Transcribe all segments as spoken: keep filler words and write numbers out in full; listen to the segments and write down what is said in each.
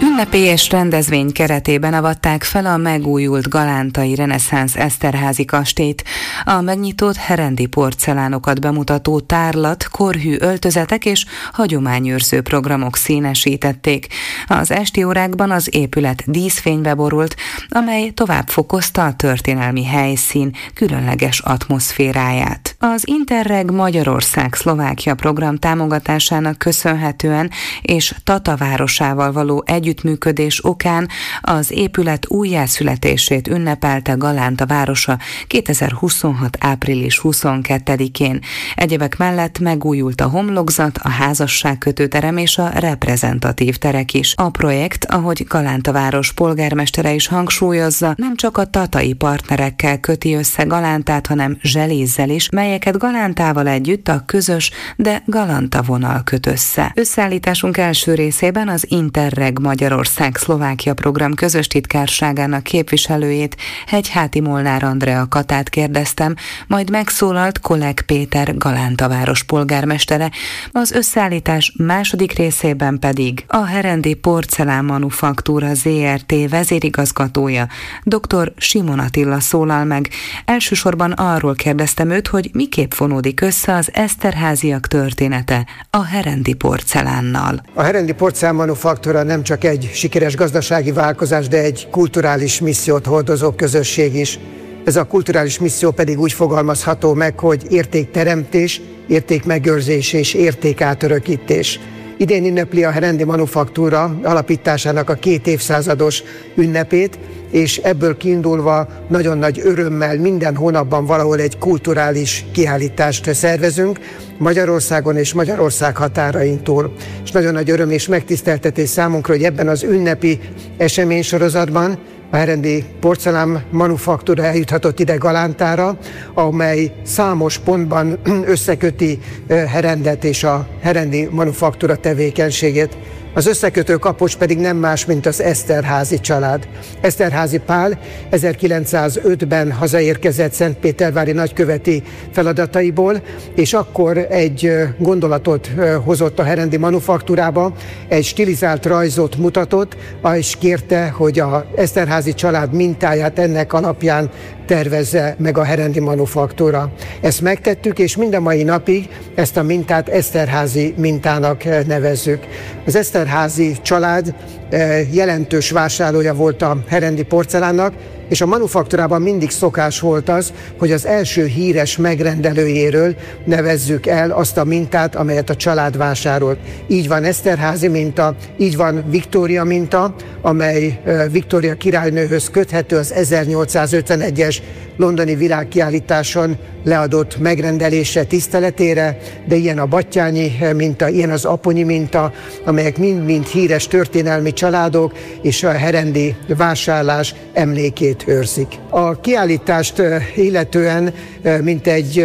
Ünnepélyes rendezvény keretében avatták fel a megújult galántai reneszánsz Eszterházy kastélyt. A megnyitott herendi porcelánokat bemutató tárlat, korhű öltözetek és hagyományőrző programok színesítették. Az esti órákban az épület díszfénybe borult, amely tovább fokozta a történelmi helyszín különleges atmoszféráját. Az Interreg Magyarország-Szlovákia program támogatásának köszönhetően és Tata városával való együttműködés okán az épület újjászületését ünnepelte Galánta városa kétezer-huszonhat. április huszonkettedikén. Egyebek mellett megújult a homlokzat, a házasságkötőterem és a reprezentatív terek is. A projekt, ahogy Galánta város polgármestere is hangsúlyozza, nem csak a tatai partnerekkel köti össze Galántát, hanem Zselézzel is, melyeket Galántával együtt a közös, de Galanta vonal köt össze. Összeállításunk első részében az Interreg Magyarország-Szlovákia program közös titkárságának képviselőjét, Hegyháti Molnár Andrea Katát kérdeztem, majd megszólalt Kolek Péter Galánta város polgármestere, az összeállítás második részében pedig a Herendi Porcelán Manufaktúra zé er té vezérigazgatója, dr. Simon Attila szólal meg. Elsősorban arról kérdeztem őt, hogy miképp fonódik össze az Eszterháziak története a herendi porcelánnal. A Herendi Porcelán Manufaktúra nem csak egy sikeres gazdasági vállalkozás, de egy kulturális missziót hordozó közösség is. Ez a kulturális misszió pedig úgy fogalmazható meg, hogy értékteremtés, értékmegőrzés és értékátörökítés. Idén ünnepli a Herendi Manufaktúra alapításának a két évszázados ünnepét, és ebből kiindulva nagyon nagy örömmel minden hónapban valahol egy kulturális kiállítást szervezünk Magyarországon és Magyarország határain túl. És nagyon nagy öröm és megtiszteltetés számunkra, hogy ebben az ünnepi eseménysorozatban a Herendi Porcelán Manufaktúra eljuthatott ide Galántára, amely számos pontban összeköti Herendet és a Herendi Manufaktúra tevékenységét. Az összekötő kapocs pedig nem más, mint az Eszterházy család. Eszterházy Pál ezerkilencszázötben hazaérkezett szentpétervári nagyköveti feladataiból, és akkor egy gondolatot hozott a Herendi Manufaktúrába, egy stilizált rajzot mutatott, és kérte, hogy az Eszterházy család mintáját ennek alapján tervezze meg a Herendi Manufaktúra. Ezt megtettük, és mind a mai napig ezt a mintát Eszterházy mintának nevezzük. Az Eszterházy család jelentős vásárlója volt a herendi porcelánnak, és a manufaktúrában mindig szokás volt az, hogy az első híres megrendelőjéről nevezzük el azt a mintát, amelyet a család vásárolt. Így van Eszterházy minta, így van Viktória minta, amely Viktória királynőhöz köthető az ezernyolcszázötvenegyes londoni világkiállításon leadott megrendelése tiszteletére, de ilyen a Battyányi minta, ilyen az Aponyi minta, amelyek mind-mind híres történelmi családok, és a herendi vásárlás emlékét őrzik. A kiállítást illetően mintegy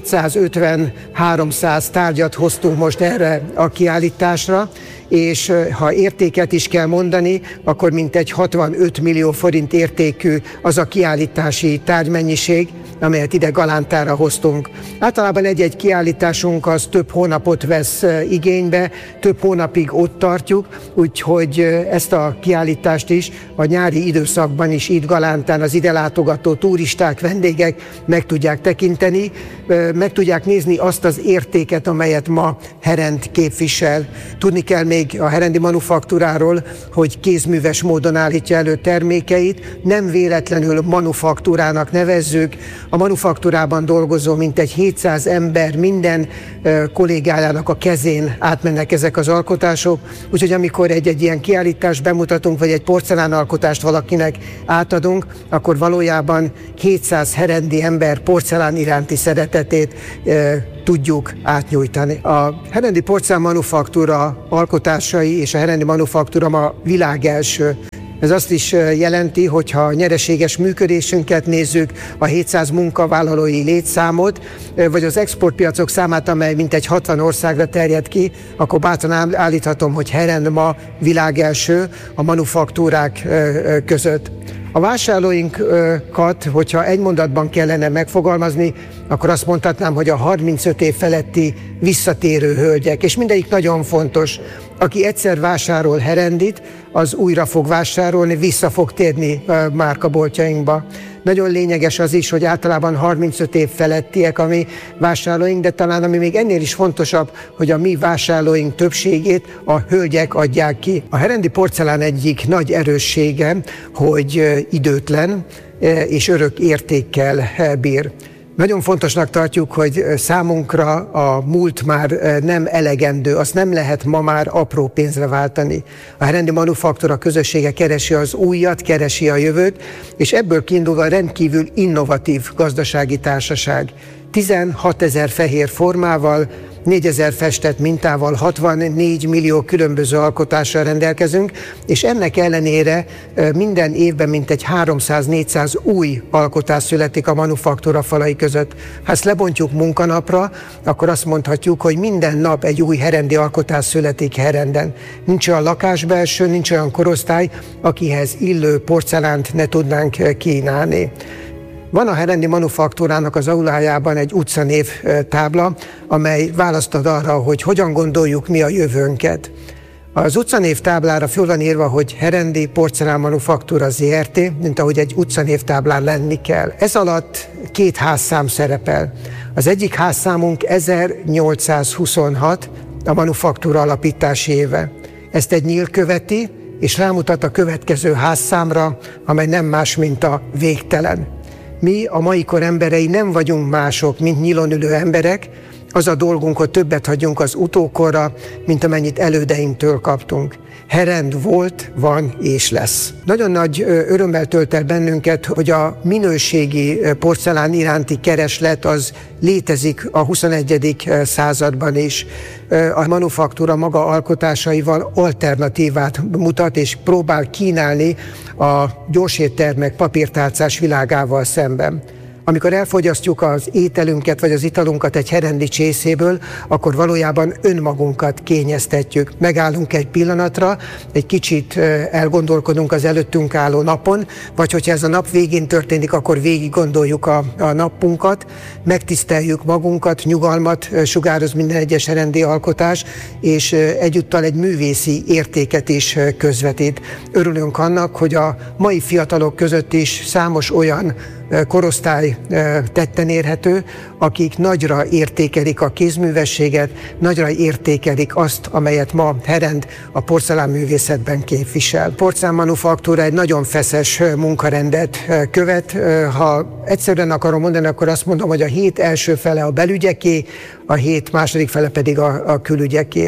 kétszázötven-háromszáz tárgyat hoztunk most erre a kiállításra, és ha értéket is kell mondani, akkor mintegy hatvanöt millió forint értékű az a kiállítási tárgymennyiség, amelyet ide Galántára hoztunk. Általában egy-egy kiállításunk az több hónapot vesz igénybe, több hónapig ott tartjuk, úgyhogy ezt a kiállítást is a nyári időszakban is itt Galántán az ide látogató turisták, vendégek meg tudják tekinteni, meg tudják nézni azt az értéket, amelyet ma Herend képvisel. Tudni kell még a Herendi Manufaktúráról, hogy kézműves módon állítja elő termékeit, nem véletlenül manufaktúrának nevezzük. A manufaktúrában dolgozó mintegy hétszáz ember, minden kollégájának a kezén átmennek ezek az alkotások, úgyhogy amikor egy-egy ilyen kiállítást bemutatunk, vagy egy porcelánalkotást valakinek átadunk, akkor valójában hétszáz herendi ember porcelán iránti szeretetét e, tudjuk átnyújtani. A Herendi Porcelán Manufaktúra alkotásai és a Herendi Manufaktúra ma világelső. Ez azt is jelenti, hogy ha nyereséges működésünket nézzük, a hétszáz munkavállalói létszámot, vagy az exportpiacok számát, amely mintegy hatvan országra terjed ki, akkor bátran állíthatom, hogy Herend ma világelső a manufaktúrák között. A vásárlóinkat, hogyha egy mondatban kellene megfogalmazni, akkor azt mondhatnám, hogy a harmincöt év feletti visszatérő hölgyek, és mindegyik nagyon fontos. Aki egyszer vásárol Herendit, az újra fog vásárolni, vissza fog térni márkaboltjainkba. Nagyon lényeges az is, hogy általában harmincöt év felettiek a mi vásárlóink, de talán ami még ennél is fontosabb, hogy a mi vásárlóink többségét a hölgyek adják ki. A herendi porcelán egyik nagy erőssége, hogy időtlen és örök értékkel bír. Nagyon fontosnak tartjuk, hogy számunkra a múlt már nem elegendő, azt nem lehet ma már apró pénzre váltani. A Herendi Manufaktura közössége keresi az újat, keresi a jövőt, és ebből kiindulva rendkívül innovatív gazdasági társaság. tizenhatezer fehér formával, négyezer festett mintával, hatvannégy millió különböző alkotással rendelkezünk, és ennek ellenére minden évben mintegy háromszáz-négyszáz új alkotás születik a Manufaktura falai között. Ha ezt lebontjuk munkanapra, akkor azt mondhatjuk, hogy minden nap egy új herendi alkotás születik Herenden. Nincs olyan lakásbelső, nincs olyan korosztály, akihez illő porcelánt ne tudnánk kínálni. Van a Herendi Manufakturának az aulájában egy utcanév tábla, amely választ ad arra, hogy hogyan gondoljuk mi a jövőnket. Az utcanév táblára föl van írva, hogy Herendi Porcelán Manufaktura zé er té, mint ahogy egy utcanév táblán lenni kell. Ez alatt két házszám szerepel. Az egyik házszámunk ezernyolcszázhuszonhat, a Manufaktura alapítási éve. Ezt egy nyíl követi, és rámutat a következő házszámra, amely nem más, mint a végtelen. Mi, a mai kor emberei nem vagyunk mások, mint nyílon ülő emberek, az a dolgunk, hogy többet hagyjunk az utókorra, mint amennyit elődeinktől kaptunk. Herend volt, van és lesz. Nagyon nagy örömmel tölt el bennünket, hogy a minőségi porcelán iránti kereslet az létezik a huszonegyedik században is. A Manufaktura maga alkotásaival alternatívát mutat és próbál kínálni a gyorséttermek papírtálcás világával szemben. Amikor elfogyasztjuk az ételünket vagy az italunkat egy herendi csészéből, akkor valójában önmagunkat kényeztetjük. Megállunk egy pillanatra, egy kicsit elgondolkodunk az előttünk álló napon, vagy hogyha ez a nap végén történik, akkor végig gondoljuk a, a napunkat, megtiszteljük magunkat, nyugalmat sugároz minden egyes herendi alkotás, és egyúttal egy művészi értéket is közvetít. Örülünk annak, hogy a mai fiatalok között is számos olyan korosztály tetten érhető, akik nagyra értékelik a kézművességet, nagyra értékelik azt, amelyet ma Herend a porcelánművészetben képvisel. Porcelán Manufaktura egy nagyon feszes munkarendet követ. Ha egyszerűen akarom mondani, akkor azt mondom, hogy a hét első fele a belügyeké, a hét második fele pedig a, a külügyeké.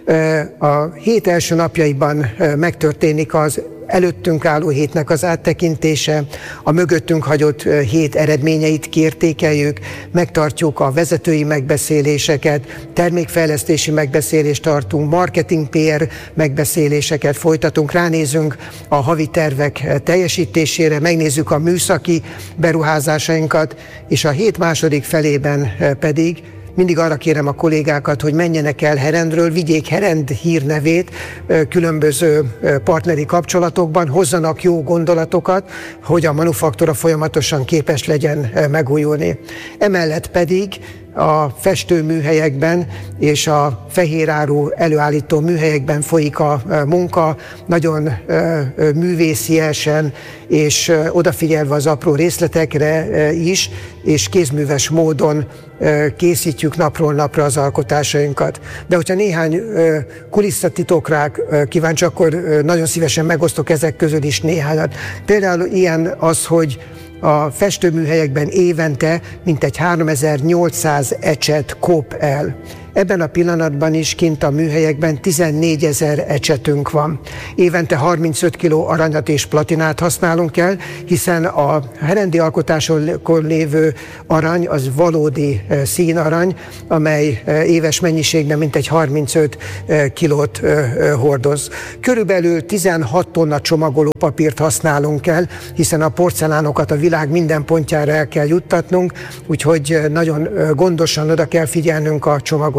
A hét első napjaiban megtörténik az előttünk álló hétnek az áttekintése, a mögöttünk hagyott hét eredményeit kiértékeljük, megtartjuk a vezetői megbeszéléseket, termékfejlesztési megbeszélést tartunk, marketing pé er megbeszéléseket folytatunk, ránézünk a havi tervek teljesítésére, megnézzük a műszaki beruházásainkat, és a hét második felében pedig mindig arra kérem a kollégákat, hogy menjenek el Herendről, vigyék Herend hírnevét különböző partneri kapcsolatokban, hozzanak jó gondolatokat, hogy a Manufaktura folyamatosan képes legyen megújulni. Emellett pedig a festőműhelyekben és a fehéráru előállító műhelyekben folyik a munka, nagyon művésziesen és odafigyelve az apró részletekre is, és kézműves módon készítjük napról napra az alkotásainkat. De hogyha néhány kulisszatitokra kíváncsi, akkor nagyon szívesen megosztok ezek közül is néhányat. Például ilyen az, hogy a festőműhelyekben évente mintegy háromezer-nyolcszáz ecset kop el. Ebben a pillanatban is kint a műhelyekben tizennégyezer ecsetünk van. Évente harmincöt kiló aranyat és platinát használunk el, hiszen a herendi alkotásokon lévő arany az valódi színarany, amely éves mennyiségben mintegy harmincöt kilót hordoz. Körülbelül tizenhat tonna csomagoló papírt használunk el, hiszen a porcelánokat a világ minden pontjára el kell juttatnunk, úgyhogy nagyon gondosan oda kell figyelnünk a csomagolásra.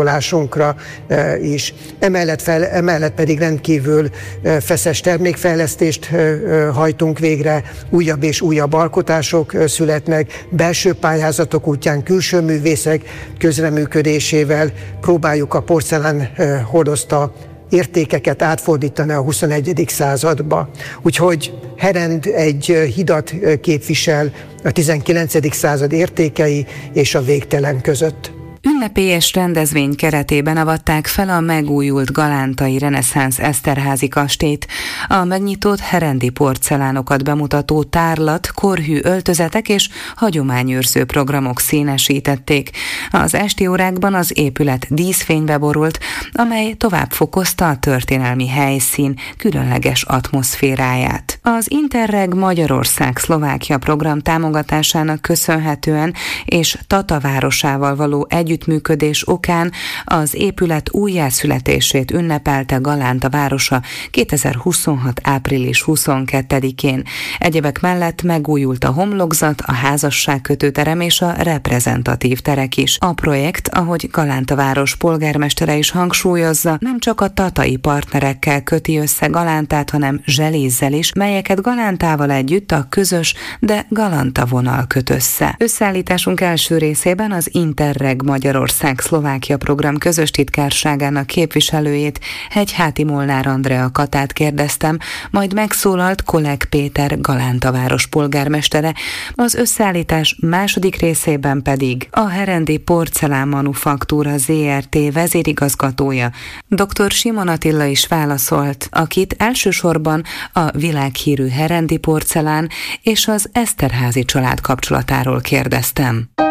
tárolásunkra is. Emellett, fel, emellett pedig rendkívül feszes termékfejlesztést hajtunk végre, újabb és újabb alkotások születnek, belső pályázatok útján külső művészek közreműködésével próbáljuk a porcelán hordozta értékeket átfordítani a huszonegyedik századba. Úgyhogy Herend egy hidat képvisel a tizenkilencedik század értékei és a végtelen között. Ünnepélyes rendezvény keretében avatták fel a megújult galántai reneszánsz Eszterházy kastélyt. A megnyitott herendi porcelánokat bemutató tárlat, korhű öltözetek és hagyományőrző programok színesítették. Az esti órákban az épület díszfénybe borult, amely tovább fokozta a történelmi helyszín különleges atmoszféráját. Az Interreg Magyarország-Szlovákia program támogatásának köszönhetően és Tata városával való együttműködés okán az épület újjászületését ünnepelte Galánta városa kétezer-huszonhat. április huszonkettedikén. Egyebek mellett megújult a homlokzat, a házasságkötőterem és a reprezentatív terek is. A projekt, ahogy Galánta város polgármestere is hangsúlyozza, nem csak a tatai partnerekkel köti össze Galántát, hanem Zselézzel is, melyeket Galántával együtt a közös, de Galanta vonal köt össze. Összeállításunk első részében az Interreg Magyarország-Szlovákia program közös titkárságának képviselőjét, Hegyháti Molnár Andrea Katát kérdeztem, majd megszólalt Kolek Péter Galánta város polgármestere, az összeállítás második részében pedig a Herendi Porcelán Manufaktúra zé er té vezérigazgatója, dr. Simon Attila is válaszolt, akit elsősorban a világhírű herendi porcelán és az Eszterházy család kapcsolatáról kérdeztem.